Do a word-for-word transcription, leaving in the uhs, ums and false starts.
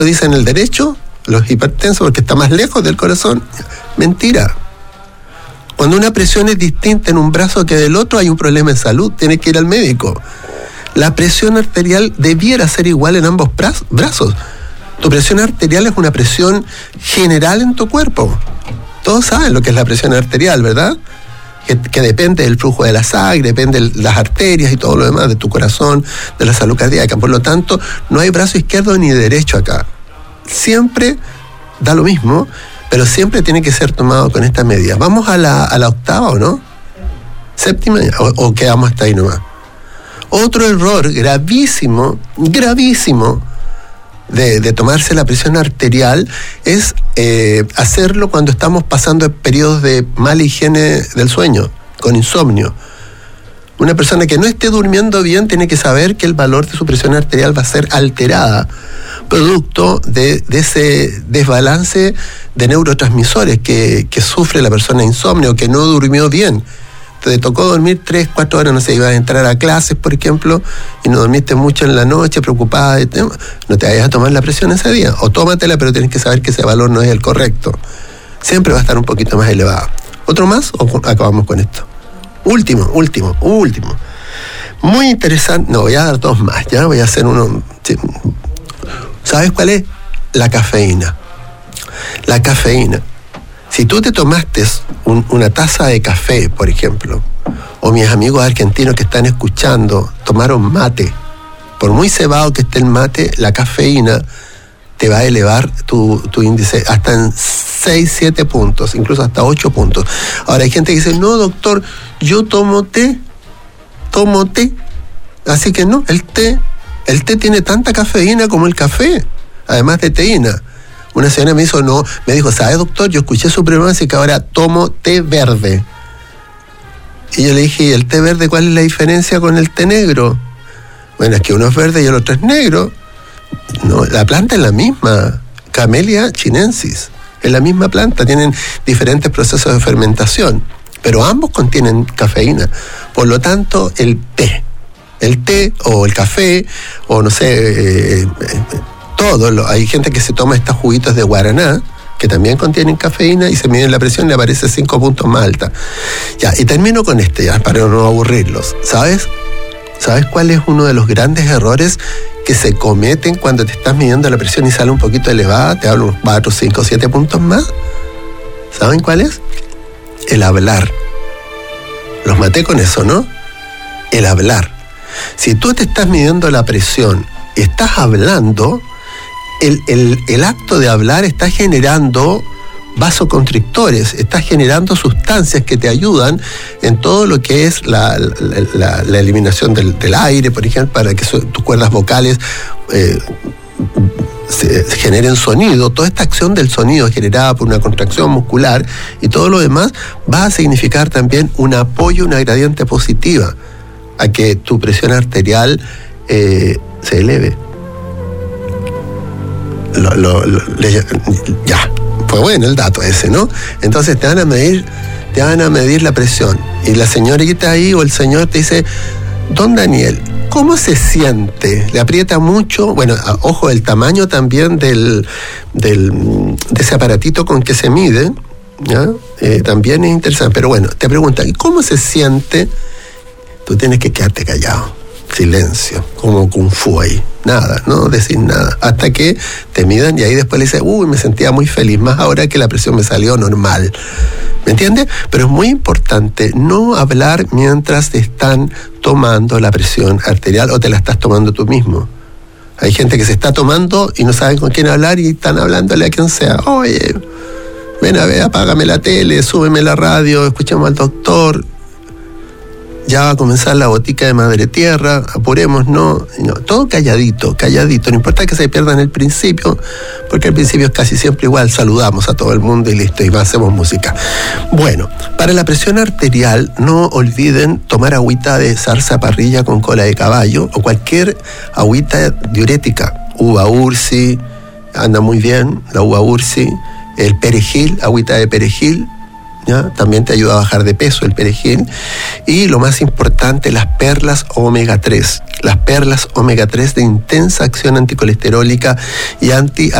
dicen el derecho, los hipertensos, porque está más lejos del corazón. Mentira. Cuando una presión es distinta en un brazo que del otro, hay un problema de salud, tienes que ir al médico. La presión arterial debiera ser igual en ambos bra- brazos. Tu presión arterial es una presión general en tu cuerpo. Todos saben lo que es la presión arterial, ¿verdad? Que, que depende del flujo de la sangre, depende de las arterias y todo lo demás, de tu corazón, de la salud cardíaca. Por lo tanto, no hay brazo izquierdo ni derecho acá. Siempre da lo mismo, pero siempre tiene que ser tomado con esta medida. ¿Vamos a la, a la octava o no? ¿Séptima? ¿O, o quedamos hasta ahí nomás? Otro error gravísimo, gravísimo, de, de tomarse la presión arterial es eh, hacerlo cuando estamos pasando periodos de mala higiene del sueño, con insomnio. Una persona que no esté durmiendo bien tiene que saber que el valor de su presión arterial va a ser alterada, producto de, de ese desbalance de neurotransmisores que, que sufre la persona de insomnio, que no durmió bien. Te tocó dormir tres, cuatro horas, no sé, ibas a entrar a clases, por ejemplo, y no dormiste mucho en la noche, preocupada de tema, no te vayas a tomar la presión ese día, o tómatela, pero tienes que saber que ese valor no es el correcto. Siempre va a estar un poquito más elevado. ¿Otro más o acabamos con esto? Último, último, último. Muy interesante, no, voy a dar dos más, ya voy a hacer uno. ¿Sabes cuál es? La cafeína. La cafeína. Si tú te tomaste un, una taza de café, por ejemplo, o mis amigos argentinos que están escuchando tomaron mate, por muy cebado que esté el mate, la cafeína te va a elevar tu, tu índice hasta en seis, siete puntos, incluso hasta ocho puntos. Ahora hay gente que dice, no doctor, yo tomo té, tomo té, así que no, el té, el té tiene tanta cafeína como el café, además de teína. Una señora me hizo, no, me dijo, ¿sabe doctor? Yo escuché su programa, así que ahora tomo té verde. Y yo le dije, ¿y el té verde cuál es la diferencia con el té negro? Bueno, es que uno es verde y el otro es negro. No, la planta es la misma, Camellia chinensis, es la misma planta, tienen diferentes procesos de fermentación, pero ambos contienen cafeína. Por lo tanto, el té, el té o el café, o no sé, eh, eh, todo, lo, hay gente que se toma estos juguitos de guaraná, que también contienen cafeína, y se mide la presión y le aparece cinco puntos más alta. Ya, y termino con este, ya, para no aburrirlos. ¿Sabes? ¿Sabes cuál es uno de los grandes errores que se cometen cuando te estás midiendo la presión y sale un poquito elevada? Te hablo unos cuatro, cinco, siete puntos más. ¿Saben cuál es? El hablar. Los maté con eso, ¿no? El hablar. Si tú te estás midiendo la presión y estás hablando, el, el, el acto de hablar está generando vasoconstrictores, está generando sustancias que te ayudan en todo lo que es la, la, la, la eliminación del, del aire, por ejemplo, para que so, tus cuerdas vocales eh, se, se generen sonido. Toda esta acción del sonido generada por una contracción muscular y todo lo demás va a significar también un apoyo, una gradiente positiva a que tu presión arterial eh, se eleve. Lo, lo, lo, le, ya, fue bueno el dato ese, ¿no? Entonces te van a medir, te van a medir la presión. Y la señorita ahí o el señor te dice, don Daniel, ¿cómo se siente? ¿Le aprieta mucho? Bueno, ojo, el tamaño también del, del de ese aparatito con que se mide, ¿ya? Eh, también es interesante. Pero bueno, te preguntan, ¿cómo se siente? Tú tienes que quedarte callado. Silencio, como kung fu ahí, nada, no decir nada, hasta que te midan y ahí después le dices, uy, me sentía muy feliz, más ahora que la presión me salió normal, ¿me entiendes? Pero es muy importante no hablar mientras te están tomando la presión arterial o te la estás tomando tú mismo. Hay gente que se está tomando y no saben con quién hablar y están hablándole a quien sea, oye, ven a ver, apágame la tele, súbeme la radio, escuchemos al doctor. Ya va a comenzar la botica de Madre Tierra, apuremos, ¿no? no todo calladito, calladito, no importa que se pierdan el principio, porque el principio es casi siempre igual, saludamos a todo el mundo y listo, y hacemos música. Bueno, para la presión arterial, no olviden tomar agüita de zarza parrilla con cola de caballo, o cualquier agüita diurética, uva ursi, anda muy bien, la uva ursi, el perejil, agüita de perejil, ¿ya? También te ayuda a bajar de peso el perejil. Y lo más importante, las perlas omega tres. Las perlas omega tres de intensa acción anticolesterólica y anti